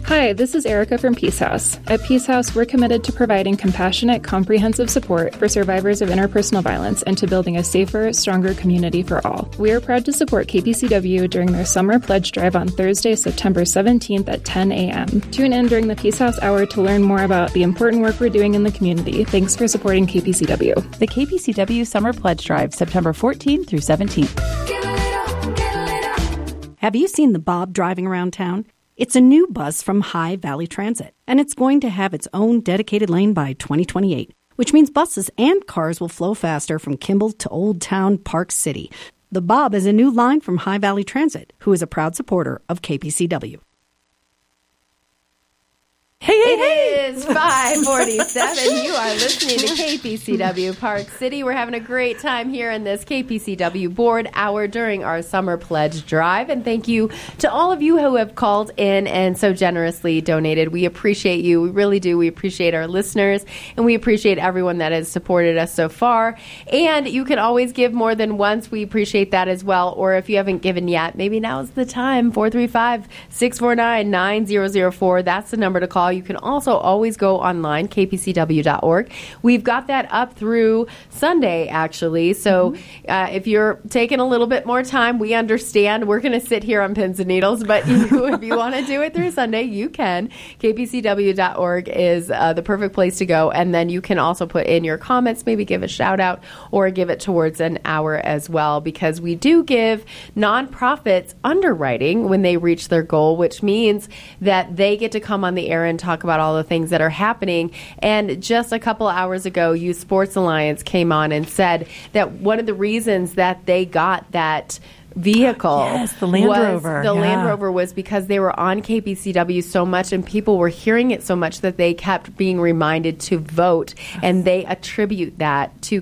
Hi, this is Erica from Peace House. At Peace House, we're committed to providing compassionate, comprehensive support for survivors of interpersonal violence and to building a safer, stronger community for all. We are proud to support KPCW during their Summer Pledge Drive on Thursday, September 17th at 10 a.m. Tune in during the Peace House Hour to learn more about the important work we're doing in the community. Thanks for supporting KPCW. The KPCW Summer Pledge Drive, September 14th through 17th. Have you seen the Bob driving around town? It's a new bus from High Valley Transit, and it's going to have its own dedicated lane by 2028, which means buses and cars will flow faster from Kimball to Old Town Park City. The Bob is a new line from High Valley Transit, who is a proud supporter of KPCW. It is 5:47. You are listening to KPCW Park City. We're having a great time here in this KPCW board hour during our Summer Pledge Drive. And thank you to all of you who have called in and so generously donated. We appreciate you. We really do. We appreciate our listeners, and we appreciate everyone that has supported us so far. And you can always give more than once. We appreciate that as well. Or if you haven't given yet, maybe now's the time. 435-649-9004. That's the number to call. You can also always go online, kpcw.org. We've got that up through Sunday, actually. So if you're taking a little bit more time, we understand. We're going to sit here on pins and needles, but if you want to do it through Sunday, you can. kpcw.org is the perfect place to go. And then you can also put in your comments, maybe give a shout out or give it towards an hour as well, because we do give nonprofits underwriting when they reach their goal, which means that they get to come on the air and talk about all the things that are happening. And just a couple hours ago, Youth Sports Alliance came on and said that one of the reasons that they got that vehicle, the Land Rover. Land Rover was because they were on KPCW so much and people were hearing it so much that they kept being reminded to vote. And they attribute that to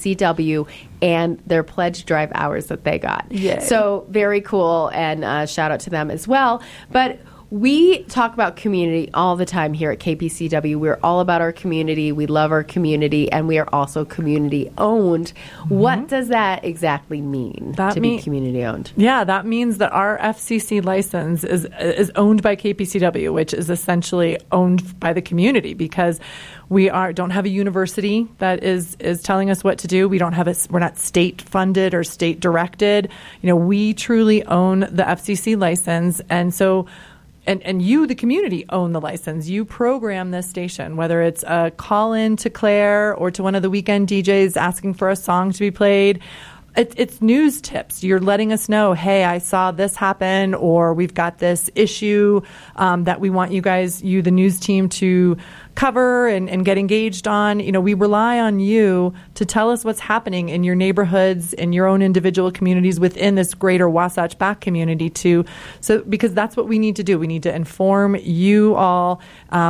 KPCW and their pledge drive hours that they got. Yay. So very cool, and shout out to them as well. But we talk about community all the time here at KPCW. We're all about our community. We love our community, and we are also community-owned. What does that exactly mean to be community-owned? Yeah, that means that our FCC license is owned by KPCW, which is essentially owned by the community, because we don't have a university that is telling us what to do. We don't have we're not state funded or state directed. We truly own the FCC license, and so. And you, the community, own the license. You program this station, whether it's a call-in to Claire or to one of the weekend DJs asking for a song to be played. It's news tips. You're letting us know, hey, I saw this happen, or we've got this issue that we want you, the news team, to cover and get engaged on. We rely on you to tell us what's happening in your neighborhoods, in your own individual communities within this greater Wasatch Back community because that's what we need to do. We need to inform you all,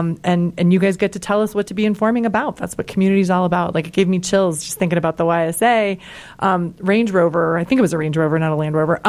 and you guys get to tell us what to be informing about. That's what community is all about. Like, it gave me chills just thinking about the YSA Range Rover. I think it was a Range Rover, not a Land Rover.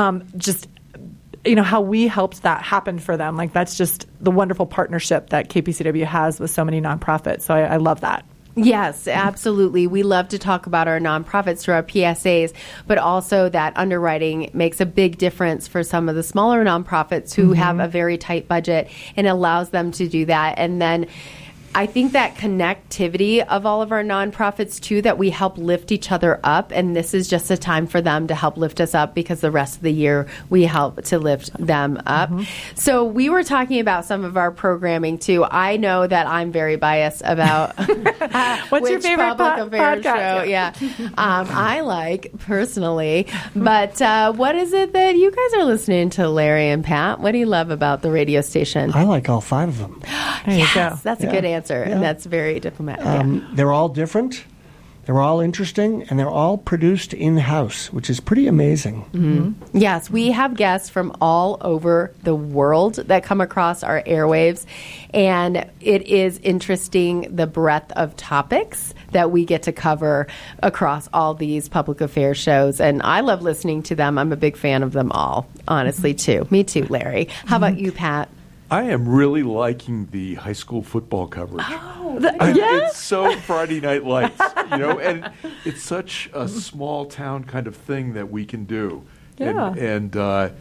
How we helped that happen for them. Like, that's just the wonderful partnership that KPCW has with so many nonprofits. So I love that. Yes, absolutely. We love to talk about our nonprofits through our PSAs, but also that underwriting makes a big difference for some of the smaller nonprofits who have a very tight budget, and allows them to do that. And then I think that connectivity of all of our nonprofits, too, that we help lift each other up. And this is just a time for them to help lift us up, because the rest of the year we help to lift them up. So we were talking about some of our programming, too. I know that I'm very biased about what's your favorite public affairs podcast? show. Yeah, I like personally. But what is it that you guys are listening to, Larry and Pat? What do you love about the radio station? I like all 5 of them. There you go. That's a good answer. And that's very diplomatic. They're all different. They're all interesting, and they're all produced in-house, which is pretty amazing. Yes, we have guests from all over the world that come across our airwaves, and it is interesting the breadth of topics that we get to cover across all these public affairs shows, and I love listening to them. I'm a big fan of them all, honestly, too. Me too, Larry. How about you, Pat? I am really liking the high school football coverage. Yes. It's so Friday Night Lights, and it's such a small town kind of thing that we can do. Yeah. And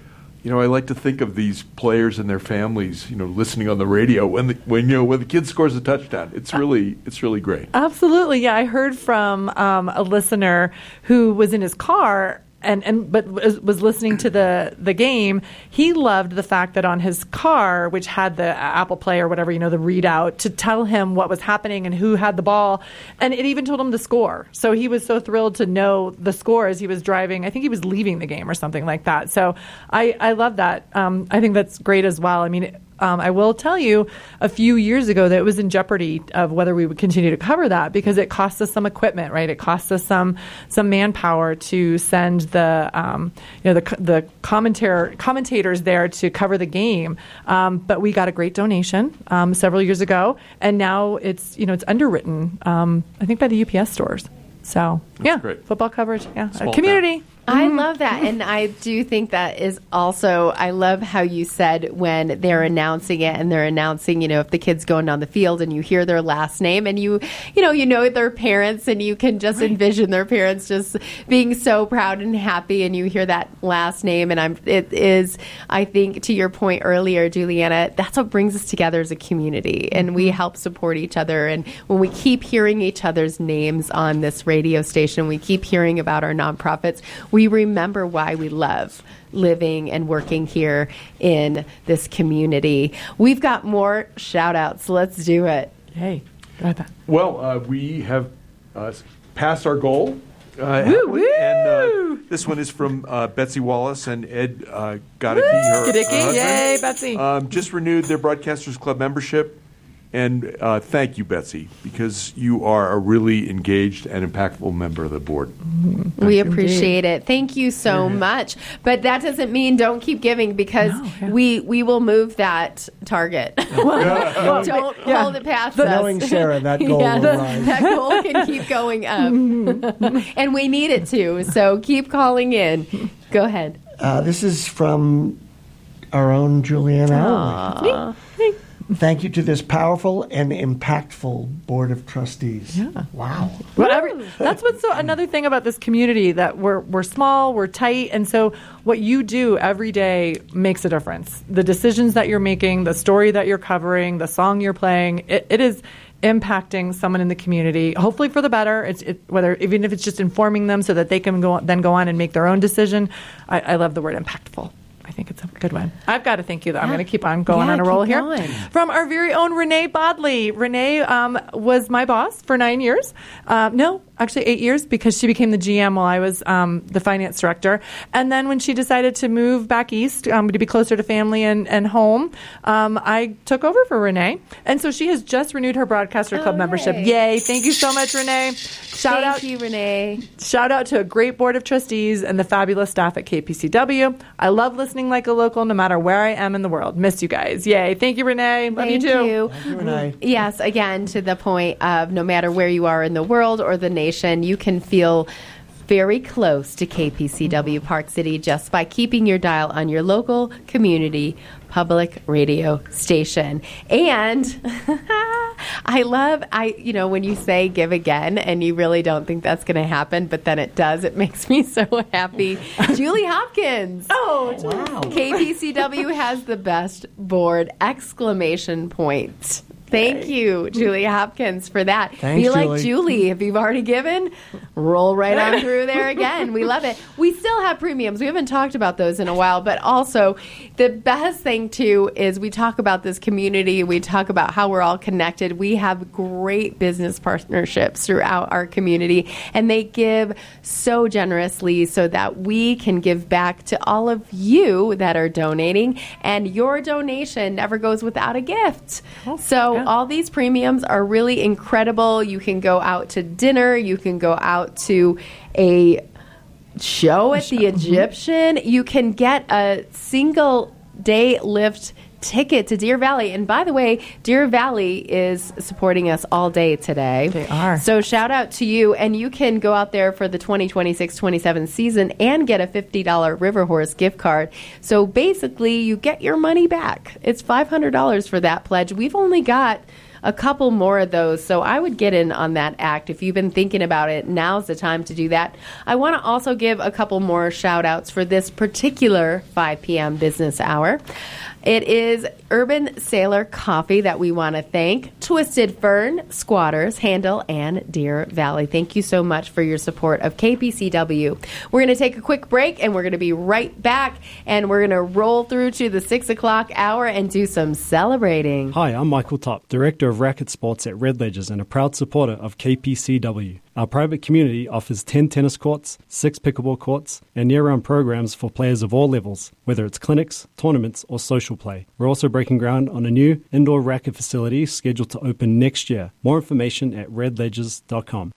I like to think of these players and their families, listening on the radio when the kid scores a touchdown. It's really great. Absolutely, yeah. I heard from a listener who was in his car but was listening to the game. He loved the fact that on his car, which had the Apple Play or whatever, the readout to tell him what was happening and who had the ball, and it even told him the score. So he was so thrilled to know the score as he was driving. I think he was leaving the game or something like that. So I love that. I think that's great as well. I mean, I will tell you, a few years ago, that it was in jeopardy of whether we would continue to cover that because it cost us some equipment, right? It cost us some manpower to send the commentators there to cover the game. But we got a great donation several years ago, and now it's underwritten, I think, by the UPS stores. So That's great. Football coverage, Small community. town. I love that. And I do think that is also, I love how you said when they're announcing it and they're announcing, if the kid's going down the field and you hear their last name and you know their parents and you can just envision their parents just being so proud and happy and you hear that last name. And it is, I think, to your point earlier, Juliana, that's what brings us together as a community. And we help support each other. And when we keep hearing each other's names on this radio station, we keep hearing about our nonprofits, we remember why we love living and working here in this community. We've got more shout outs. Let's do it. Hey, go ahead. Well, we have passed our goal. And this one is from Betsy Wallace and Ed Godicke, her husband. Yay, Betsy. Just renewed their Broadcasters Club membership. And thank you, Betsy, because you are a really engaged and impactful member of the board. We appreciate it. Thank you so much. But that doesn't mean don't keep giving because we will move that target. Don't hold it past us. Knowing Sarah, that goal will rise. That goal can keep going up. And we need it to. So keep calling in. Go ahead. This is from our own Julianne Alloway. Thank you to this powerful and impactful Board of Trustees. Yeah. Wow. That's what's another thing about this community, that we're small, we're tight, and so what you do every day makes a difference. The decisions that you're making, the story that you're covering, the song you're playing, it is impacting someone in the community, hopefully for the better. Even if it's just informing them so that they can go on and make their own decision. I love the word impactful. I think it's a good one. I've got to thank you, though. I'm going to keep on going on a roll here. Going. From our very own Renee Bodley. Renee was my boss for 9 years. No, actually 8 years, because she became the GM while I was the finance director. And then when she decided to move back east to be closer to family and home, I took over for Renee. And so she has just renewed her Broadcaster Club membership. Yay. Thank you so much, Renee. Thank you, Renee. Shout out to a great board of trustees and the fabulous staff at KPCW. I love listening like a local no matter where I am in the world. Miss you guys. Yay. Thank you, Renee. Love you too. Thank you, Renee. Yes, again, to the point of no matter where you are in the world or the nation, you can feel very close to KPCW Park City just by keeping your dial on your local community public radio station. And I love, when you say give again and you really don't think that's going to happen, but then it does. It makes me so happy. Julie Hopkins. Oh, wow. KPCW has the best board! ! Thank you, Julie Hopkins, for that. Thanks, Be like Julie. Julie. If you've already given, roll right on through there again. We love it. We still have premiums. We haven't talked about those in a while, but also the best thing, too, is we talk about this community. We talk about how we're all connected. We have great business partnerships throughout our community, and they give so generously so that we can give back to all of you that are donating, and your donation never goes without a gift. So all these premiums are really incredible. You can go out to dinner. You can go out to a show at the Egyptian. You can get a single day lift ticket to Deer Valley. And by the way, Deer Valley is supporting us all day today. They are. So shout out to you. And you can go out there for the 2026-27 season and get a $50 River Horse gift card. So basically, you get your money back. It's $500 for that pledge. We've only got a couple more of those. So I would get in on that act. If you've been thinking about it, now's the time to do that. I want to also give a couple more shout outs for this particular 5 p.m. business hour. It is Urban Sailor Coffee that we want to thank. Twisted Fern, Squatters, Handle, and Deer Valley. Thank you so much for your support of KPCW. We're going to take a quick break, and we're going to be right back, and we're going to roll through to the 6 o'clock hour and do some celebrating. Hi, I'm Michael Topp, Director of Racket Sports at Red Ledgers and a proud supporter of KPCW. Our private community offers 10 tennis courts, 6 pickleball courts, and year-round programs for players of all levels, whether it's clinics, tournaments, or social play. We're also breaking ground on a new indoor racket facility scheduled to open next year. More information at redledgers.com.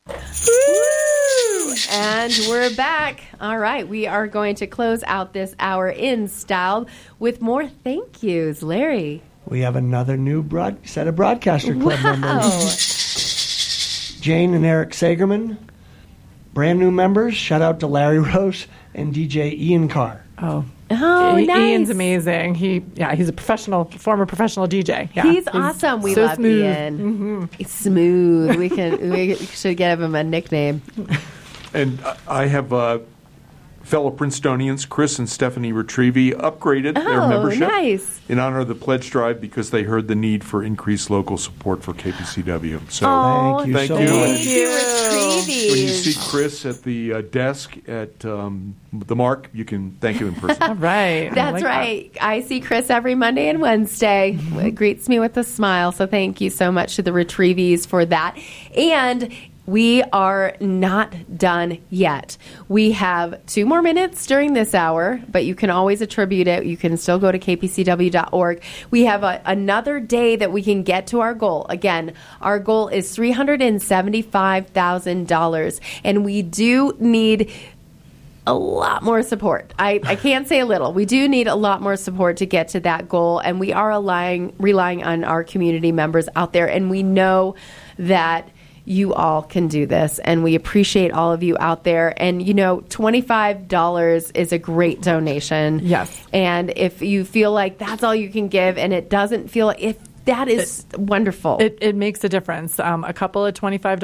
And we're back. All right, we are going to close out this hour in style with more thank yous. Larry. We have another new set of Broadcaster Club members. Jane and Eric Sagerman, brand new members. Shout out to Larry Rose and DJ Ian Carr. Oh, nice. Ian's amazing. He's a former professional DJ. Yeah. He's awesome. We so love smooth. Ian. Mm-hmm. He's smooth. We should give him a nickname. And I have fellow Princetonians, Chris and Stephanie Retrieve, upgraded their membership nice. in honor of the pledge drive because they heard the need for increased local support for KPCW. So thank you thank so you. much. Thank you, Retrieve. When you see Chris at the desk at the Mark, you can thank him in person. All right. That's right. I see Chris every Monday and Wednesday. It greets me with a smile. So thank you so much to the Retrieves for that. And we are not done yet. We have 2 more minutes during this hour, but you can always attribute it. You can still go to kpcw.org. We have another day that we can get to our goal. Again, our goal is $375,000, and we do need a lot more support. I can't say a little. We do need a lot more support to get to that goal, and we are relying on our community members out there, and we know that you all can do this, and we appreciate all of you out there. And, $25 is a great donation. Yes. And if you feel like that's all you can give and it doesn't feel like that is wonderful. It makes a difference. A couple of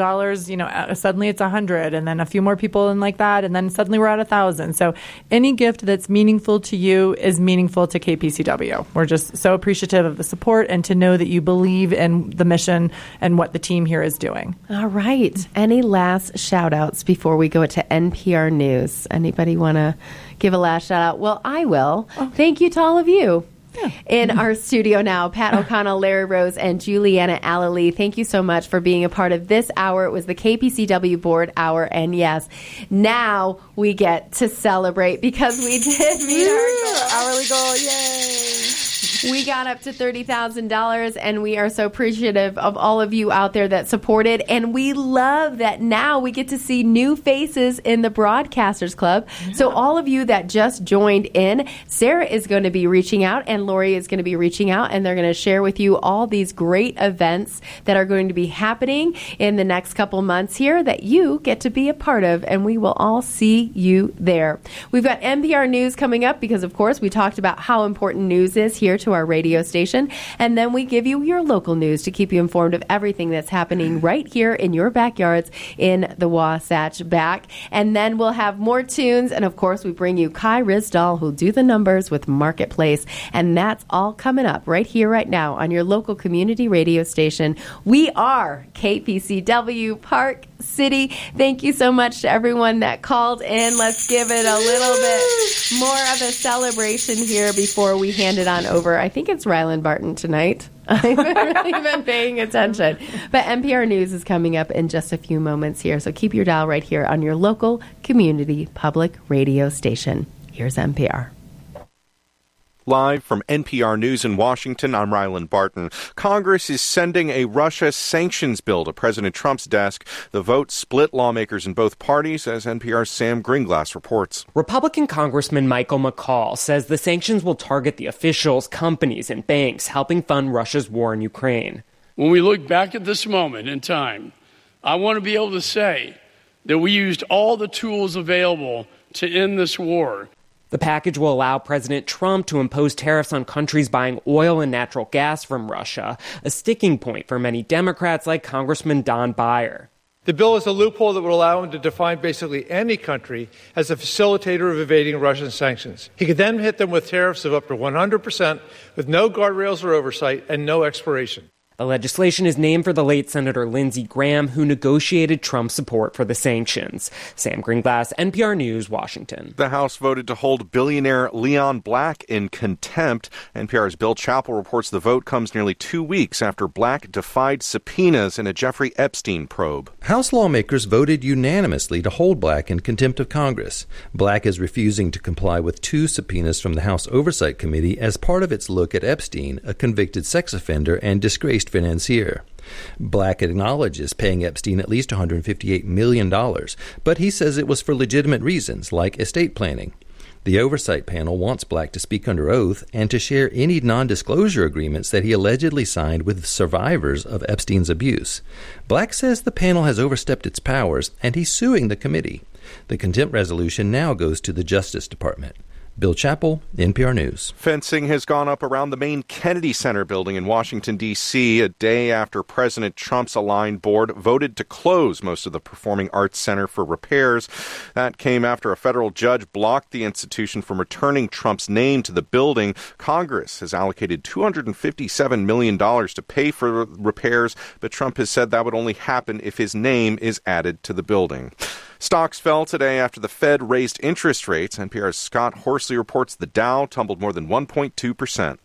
$25, suddenly it's $100, and then a few more people in like that, and then suddenly we're at $1,000. So any gift that's meaningful to you is meaningful to KPCW. We're just so appreciative of the support and to know that you believe in the mission and what the team here is doing. All right. Any last shout-outs before we go to NPR News? Anybody want to give a last shout-out? Well, I will. Thank you to all of you. Yeah. In our studio now, Pat O'Connell, Larry Rose, and Juliana Allalee. Thank you so much for being a part of this hour. It was the KPCW Board Hour, and yes, now we get to celebrate because we did meet our hourly goal. Yay! We got up to $30,000, and we are so appreciative of all of you out there that supported. And we love that now we get to see new faces in the Broadcasters Club. Yeah. So all of you that just joined in, Sarah is going to be reaching out, and Lori is going to be reaching out, and they're going to share with you all these great events that are going to be happening in the next couple months here that you get to be a part of, and we will all see you there. We've got NPR News coming up because, of course, we talked about how important news is here to our radio station, and then we give you your local news to keep you informed of everything that's happening right here in your backyards in the Wasatch Back. And then we'll have more tunes, and of course we bring you Kai Rizdal, who'll do the numbers with Marketplace, and that's all coming up right here, right now on your local community radio station. We are KPCW Park City. Thank you so much to everyone that called in. Let's give it a little bit more of a celebration here before we hand it on over. I think it's Ryland Barton tonight. I haven't really been paying attention. But NPR News is coming up in just a few moments here. So keep your dial right here on your local community public radio station. Here's NPR. Live from NPR News in Washington, I'm Ryland Barton. Congress is sending a Russia sanctions bill to President Trump's desk. The vote split lawmakers in both parties, as NPR's Sam Greenglass reports. Republican Congressman Michael McCaul says the sanctions will target the officials, companies, and banks helping fund Russia's war in Ukraine. When we look back at this moment in time, I want to be able to say that we used all the tools available to end this war. The package will allow President Trump to impose tariffs on countries buying oil and natural gas from Russia, a sticking point for many Democrats like Congressman Don Beyer. The bill is a loophole that would allow him to define basically any country as a facilitator of evading Russian sanctions. He could then hit them with tariffs of up to 100% with no guardrails or oversight and no expiration. The legislation is named for the late Senator Lindsey Graham, who negotiated Trump's support for the sanctions. Sam Greenglass, NPR News, Washington. The House voted to hold billionaire Leon Black in contempt. NPR's Bill Chappell reports the vote comes nearly 2 weeks after Black defied subpoenas in a Jeffrey Epstein probe. House lawmakers voted unanimously to hold Black in contempt of Congress. Black is refusing to comply with 2 subpoenas from the House Oversight Committee as part of its look at Epstein, a convicted sex offender and disgraced financier. Black acknowledges paying Epstein at least $158 million, but he says it was for legitimate reasons, like estate planning. The oversight panel wants Black to speak under oath and to share any non-disclosure agreements that he allegedly signed with survivors of Epstein's abuse. Black says the panel has overstepped its powers, and he's suing the committee. The contempt resolution now goes to the Justice Department. Bill Chappell, NPR News. Fencing has gone up around the main Kennedy Center building in Washington, D.C., a day after President Trump's Align board voted to close most of the Performing Arts Center for repairs. That came after a federal judge blocked the institution from returning Trump's name to the building. Congress has allocated $257 million to pay for repairs, but Trump has said that would only happen if his name is added to the building. Stocks fell today after the Fed raised interest rates. NPR's Scott Horsley reports the Dow tumbled more than 1.2%.